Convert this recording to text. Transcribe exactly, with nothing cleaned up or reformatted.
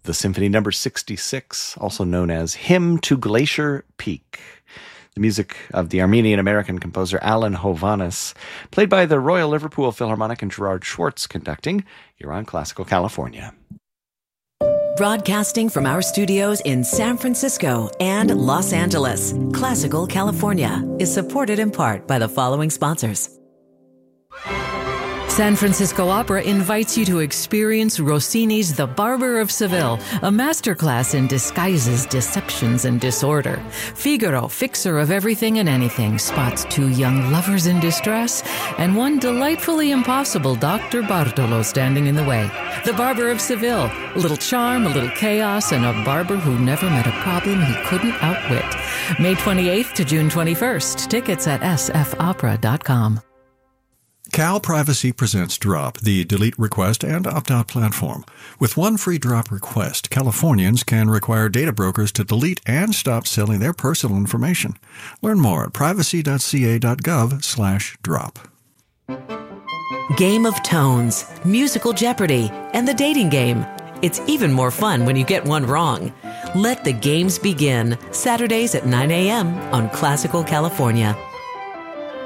the Symphony Number sixty-six, also known as Hymn to Glacier Peak. The music of the Armenian-American composer Alan Hovhannes, played by the Royal Liverpool Philharmonic and Gerard Schwartz conducting, here on Classical California. Broadcasting from our studios in San Francisco and Los Angeles, Classical California is supported in part by the following sponsors. San Francisco Opera invites you to experience Rossini's The Barber of Seville, a masterclass in disguises, deceptions, and disorder. Figaro, fixer of everything and anything, spots two young lovers in distress and one delightfully impossible Doctor Bartolo standing in the way. The Barber of Seville, a little charm, a little chaos, and a barber who never met a problem he couldn't outwit. May twenty-eighth to June twenty-first. Tickets at s f opera dot com. Cal Privacy presents Drop, the delete request and opt-out platform. With one free drop request, Californians can require data brokers to delete and stop selling their personal information. Learn more at privacy.ca.gov slash drop. Game of Tones, Musical Jeopardy, and the dating game. It's even more fun when you get one wrong. Let the games begin, Saturdays at nine a.m. on Classical California.